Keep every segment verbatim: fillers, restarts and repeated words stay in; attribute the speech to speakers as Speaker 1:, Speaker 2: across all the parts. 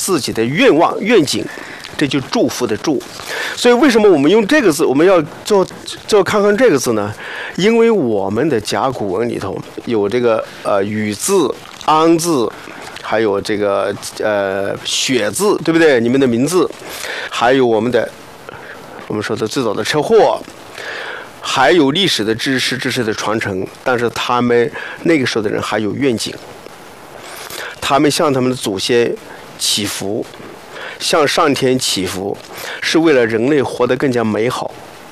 Speaker 1: 自己的愿望愿景，这就祝福的祝。所以为什么我们用这个字，我们要做做看看这个字呢？因为我们的甲骨文里头有这个呃禹字、安字，还有这个呃雪字，对不对？你们的名字，还有我们的我们说的最早的车祸，还有历史的知识知识的传承。但是他们那个时候的人还有愿景，他们向他们的祖先祈福，向上天祈福，是为了人类活得更加美好，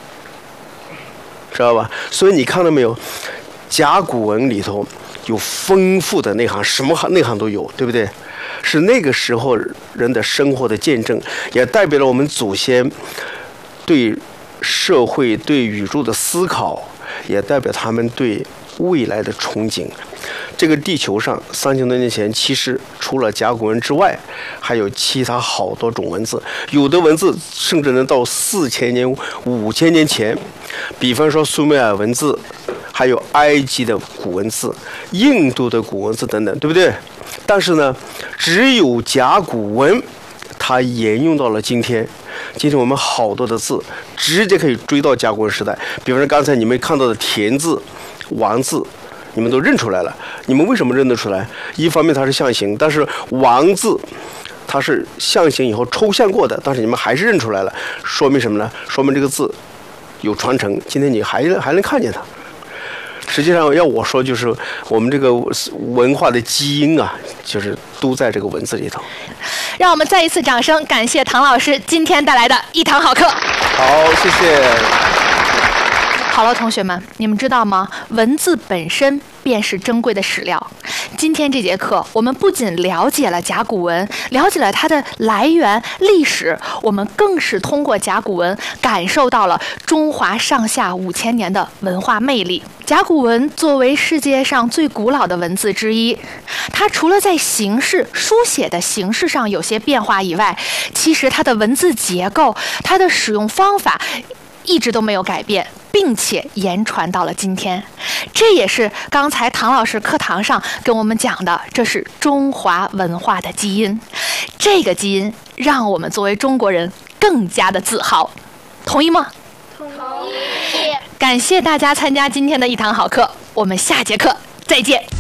Speaker 1: 知道吧？所以你看到没有，甲骨文里头有丰富的内涵，什么内涵都有，对不对？是那个时候人的生活的见证，也代表了我们祖先对社会、对宇宙的思考，也代表他们对未来的憧憬。这个地球上三千多年前，其实除了甲骨文之外，还有其他好多种文字，有的文字甚至能到四千年、五千年前。比方说苏美尔文字，还有埃及的古文字、印度的古文字等等，对不对？但是呢，只有甲骨文，它沿用到了今天。今天我们好多的字直接可以追到甲骨文时代。比方说刚才你们看到的田字、王字，你们都认出来了。你们为什么认得出来？一方面它是象形，但是王字它是象形以后抽象过的，但是你们还是认出来了，说明什么呢？说明这个字有传承，今天你还还能看见它。实际上要我说，就是我们这个文化的基因啊，就是都在这个文字里头。
Speaker 2: 让我们再一次掌声感谢唐老师今天带来的一堂好课。
Speaker 1: 好，谢谢。
Speaker 2: 好了，同学们，你们知道吗？文字本身便是珍贵的史料。今天这节课，我们不仅了解了甲骨文，了解了它的来源、历史，我们更是通过甲骨文感受到了中华上下五千年的文化魅力。甲骨文作为世界上最古老的文字之一，它除了在形式、书写的形式上有些变化以外，其实它的文字结构、它的使用方法一直都没有改变，并且言传到了今天。这也是刚才唐老师课堂上跟我们讲的，这是中华文化的基因。这个基因让我们作为中国人更加的自豪，同意吗？
Speaker 3: 同意。
Speaker 2: 感谢大家参加今天的一堂好课，我们下节课再见。